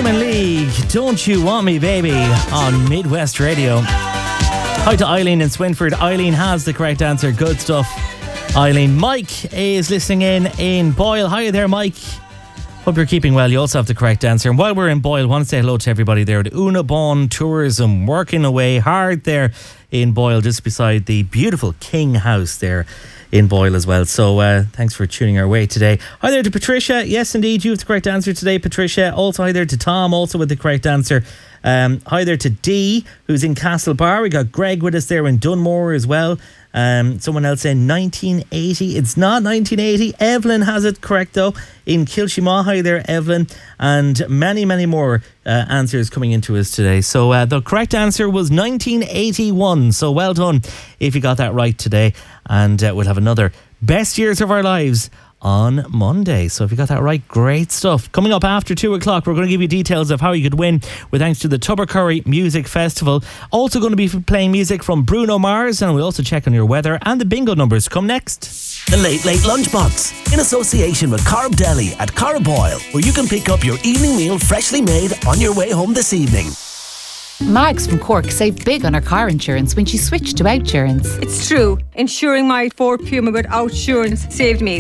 Human League, Don't You Want Me Baby on Midwest Radio. Hi to Eileen in Swinford. Eileen has the correct answer. Good stuff, Eileen. Mike is listening in Boyle. Hi there, Mike. Hope you're keeping well. You also have the correct answer. And while we're in Boyle, I want to say hello to everybody there at Unabon Tourism, working away hard there in Boyle, just beside the beautiful King House there in Boyle as well. So thanks for tuning our way today. Hi there to Patricia. Yes, indeed, you have the correct answer today, Patricia. Also hi there to Tom, also with the correct answer. Hi there to Dee, who's in Castlebar. We got Greg with us there in Dunmore as well. Someone else saying 1980. It's not 1980. Evelyn has it correct though, in Kilshima. Hi there, Evelyn. And many, many more answers coming into us today. So the correct answer was 1981. So well done if you got that right today. And we'll have another Best Years of Our Lives on Monday. So if you got that right, great stuff. Coming up after 2 o'clock, we're going to give you details of how you could win with thanks to the Tubbercurry Music Festival. Also going to be playing music from Bruno Mars, and we'll also check on your weather, and the bingo numbers come next. The Late Late Lunchbox, in association with Corb Deli at Corboyle, where you can pick up your evening meal freshly made on your way home this evening. Mags from Cork saved big on her car insurance when she switched to Outsurance. It's true. Insuring my Ford Puma with Outsurance saved me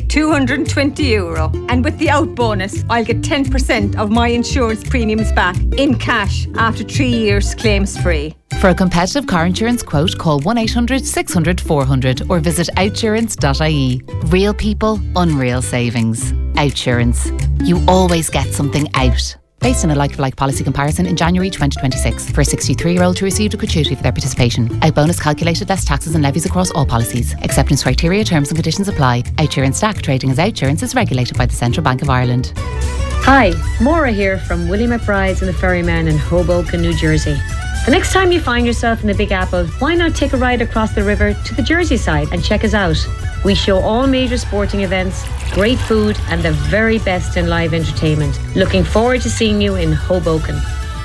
€220. And with the Out bonus, I'll get 10% of my insurance premiums back in cash after 3 years claims free. For a competitive car insurance quote, call 1-800-600-400 or visit outsurance.ie. Real people, unreal savings. Outsurance. You always get something out. Based on a like-for-like policy comparison in January 2026. For a 63-year-old who received a gratuity for their participation. Out bonus calculated less taxes and levies across all policies. Acceptance criteria, terms and conditions apply. Outsurance Stack trading as Outsurance is regulated by the Central Bank of Ireland. Hi, Maura here from Willie McBride's and the Ferryman in Hoboken, New Jersey. The next time you find yourself in the Big Apple, why not take a ride across the river to the Jersey side and check us out? We show all major sporting events, great food and the very best in live entertainment. Looking forward to seeing you in Hoboken.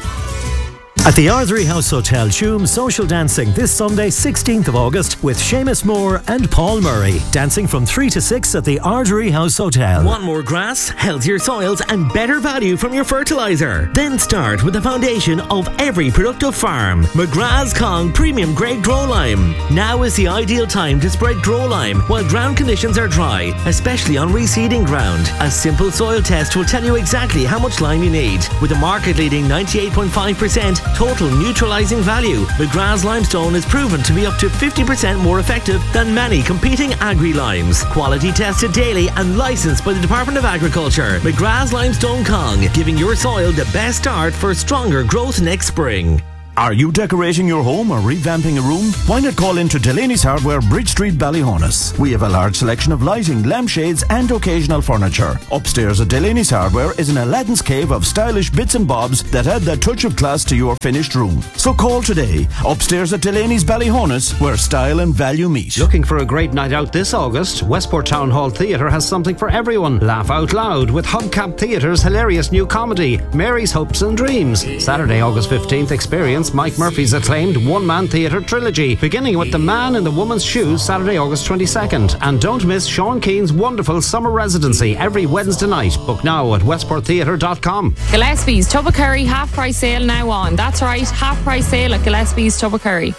At the Ardrey House Hotel, Tuam social dancing this Sunday 16th of August with Seamus Moore and Paul Murray. Dancing from 3 to 6 at the Ardrey House Hotel. Want more grass, healthier soils and better value from your fertiliser? Then start with the foundation of every productive farm. McGrath's Kong Premium Grade Grow Lime. Now is the ideal time to spread Grow Lime while ground conditions are dry, especially on reseeding ground. A simple soil test will tell you exactly how much lime you need. With a market-leading 98.5% total neutralising value, McGrath's Limestone is proven to be up to 50% more effective than many competing agri-limes. Quality tested daily and licensed by the Department of Agriculture. McGrath's Limestone Kong, giving your soil the best start for stronger growth next spring. Are you decorating your home or revamping a room? Why not call into Delaney's Hardware, Bridge Street, Ballyhonus? We have a large selection of lighting, lampshades and occasional furniture. Upstairs at Delaney's Hardware is an Aladdin's cave of stylish bits and bobs that add that touch of class to your finished room. So call today. Upstairs at Delaney's Ballyhonus, where style and value meet. Looking for a great night out this August? Westport Town Hall Theatre has something for everyone. Laugh out loud with Hubcap Theatre's hilarious new comedy, Mary's Hopes and Dreams. Saturday, August 15th, experience Mike Murphy's acclaimed one-man theatre trilogy, beginning with The Man in the Woman's Shoes, Saturday, August 22nd. And don't miss Sean Keane's wonderful summer residency every Wednesday night. Book now at westporttheatre.com. Gillespie's Tubbercurry half-price sale now on. That's right, half-price sale at Gillespie's Tubbercurry.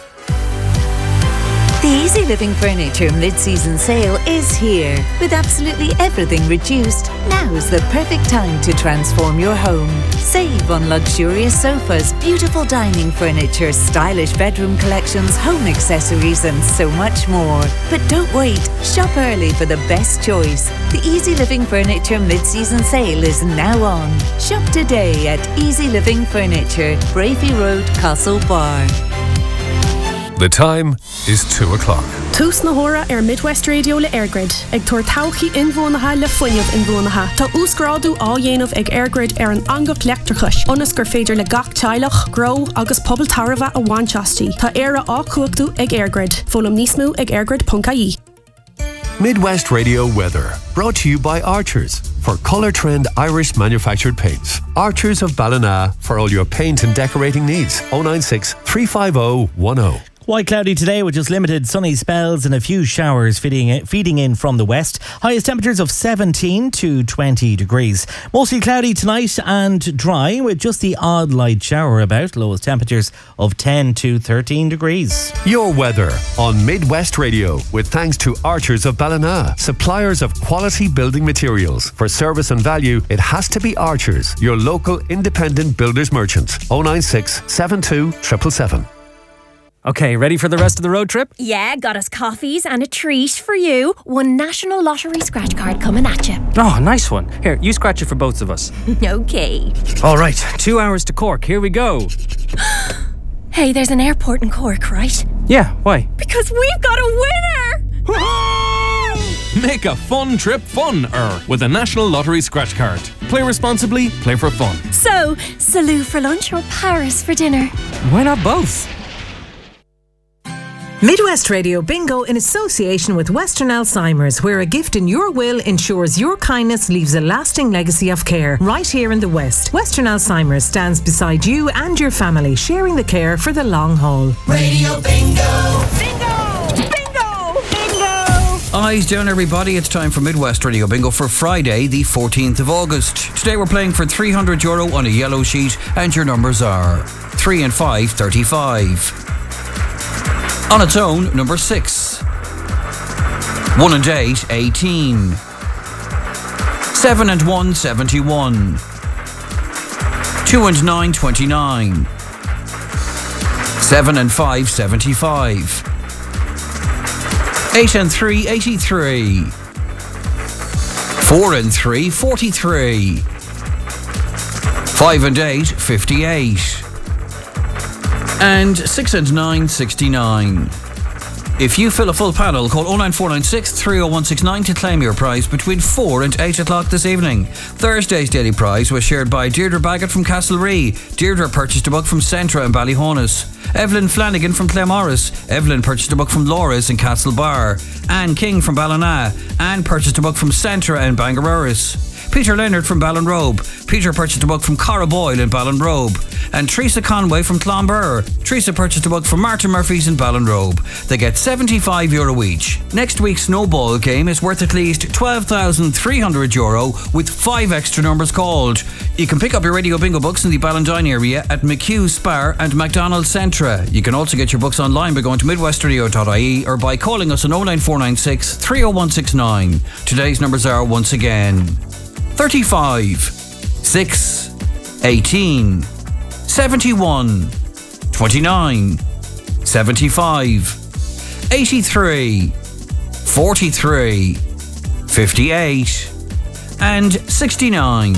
The Easy Living Furniture mid-season sale is here. With absolutely everything reduced, now is the perfect time to transform your home. Save on luxurious sofas, beautiful dining furniture, stylish bedroom collections, home accessories and so much more. But don't wait, shop early for the best choice. The Easy Living Furniture mid-season sale is now on. Shop today at Easy Living Furniture, Brafey Road, Castlebar. The time is 2 o'clock. Tús na hóra Midwest Radio le Airgrid. Ag tuair tauchaí inbhuanaithe le foiineamh inbhuanaithe. Tá úscráidú á dhéanamh ag Airgrid an angach leachtarchais. Ionas gur féidir le gach teilech, grow agus pobl tarbha a bhainteastí. Tá éire á cuachtú ag Airgrid. Fólam níos mó ag airgrid.ie. Midwest Radio weather, brought to you by Archers for Colour Trend Irish manufactured paints. Archers of Ballina for all your paint and decorating needs. 096 350 10. White cloudy today with just limited sunny spells and a few showers feeding in from the west. Highest temperatures of 17 to 20 degrees. Mostly cloudy tonight and dry with just the odd light shower about. Lowest temperatures of 10 to 13 degrees. Your weather on Midwest Radio with thanks to Archers of Ballina, suppliers of quality building materials. For service and value, it has to be Archers, your local independent builders merchant. 096 72 777. Okay, ready for the rest of the road trip? Yeah, got us coffees and a treat for you. One National Lottery scratch card coming at you. Oh, nice one. Here, you scratch it for both of us. Okay. All right, 2 hours to Cork. Here we go. Hey, there's an airport in Cork, right? Yeah, why? Because we've got a winner! Make a fun trip fun-er with a National Lottery scratch card. Play responsibly, play for fun. So, Salou for lunch or Paris for dinner? Why not both? Midwest Radio Bingo in association with Western Alzheimer's, where a gift in your will ensures your kindness leaves a lasting legacy of care. Right here in the West, Western Alzheimer's stands beside you and your family, sharing the care for the long haul. Radio Bingo! Eyes down, everybody. It's time for Midwest Radio Bingo for Friday, the 14th of August. Today we're playing for €300 on a yellow sheet, and your numbers are 3 and 5, 35. On its own, number 6. 1 and 8, 18. 7 and 1, 71. 2 and 9, 29. 7 and 5, 75. 8 and 3, 83. 4 and 3, 43. 5 and 8, 58. And 6 and 9, 69. If you fill a full panel, call 09496 30169 to claim your prize between 4 and 8 o'clock this evening. Thursday's daily prize was shared by Deirdre Baggett from Castlerea. Deirdre purchased a book from Centra in Ballyhonus. Evelyn Flanagan from Claremorris. Evelyn purchased a book from Laura's in Castlebar. Anne King from Ballina. Anne purchased a book from Centra in Bangaroris. Peter Leonard from Ballinrobe. Peter purchased a book from Cara Boyle in Ballinrobe. And Teresa Conway from Clonbur. Teresa purchased a book from Martin Murphy's in Ballinrobe. They get €75 each. Next week's snowball game is worth at least €12,300 with 5 extra numbers called. You can pick up your Radio Bingo books in the Ballandine area at McHugh Spar and McDonald's Centra. You can also get your books online by going to midwestradio.ie or by calling us on 09496 30169. Today's numbers are once again 35, 6, 18, 71, 29, 75, 83, 43, 58, and 69.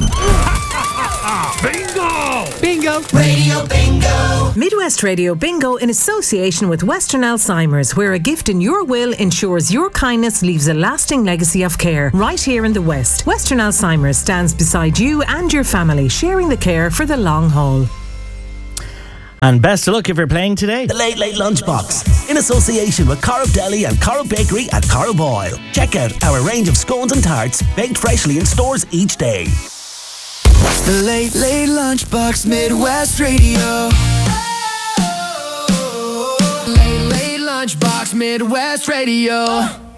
Bingo! Bingo! Radio Bingo! Midwest Radio Bingo in association with Western Alzheimer's, where a gift in your will ensures your kindness leaves a lasting legacy of care. Right here in the West, Western Alzheimer's stands beside you and your family, sharing the care for the long haul. And best of luck if you're playing today. The Late Late Lunchbox, in association with Corrib Deli and Corrib Bakery at Corrib Oil. Check out our range of scones and tarts, baked freshly in stores each day. The Late Late Lunchbox, Midwest Radio. Late Late Lunchbox, Midwest Radio.